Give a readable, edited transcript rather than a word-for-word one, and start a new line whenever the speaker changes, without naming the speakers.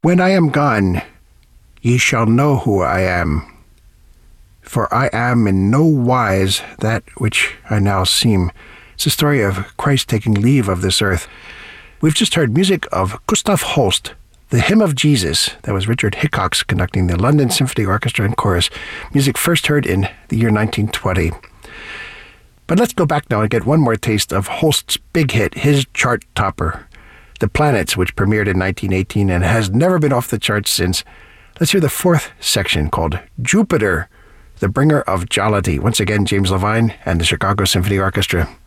When I am gone, ye shall know who I am. For I am in no wise that which I now seem. It's the story of Christ taking leave of this earth. We've just heard music of Gustav Holst, The Hymn of Jesus. That was Richard Hickox conducting the London Symphony Orchestra and Chorus. Music first heard in the year 1920. But let's go back now and get one more taste of Holst's big hit, his chart topper, The Planets, which premiered in 1918 and has never been off the charts since. Let's hear the fourth section called Jupiter, the Bringer of Jollity. Once again, James Levine and the Chicago Symphony Orchestra.